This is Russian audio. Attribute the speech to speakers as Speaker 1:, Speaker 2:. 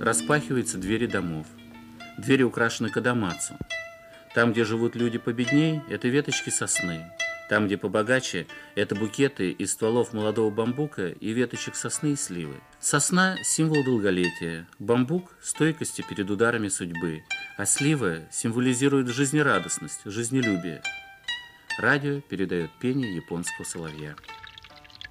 Speaker 1: распахиваются двери домов. Двери украшены кадамацу. Там, где живут люди победней, это веточки сосны. Там, где побогаче, это букеты из стволов молодого бамбука и веточек сосны и сливы. Сосна – символ долголетия, бамбук – стойкости перед ударами судьбы, а слива символизирует жизнерадостность, жизнелюбие. Радио передает пение японского соловья.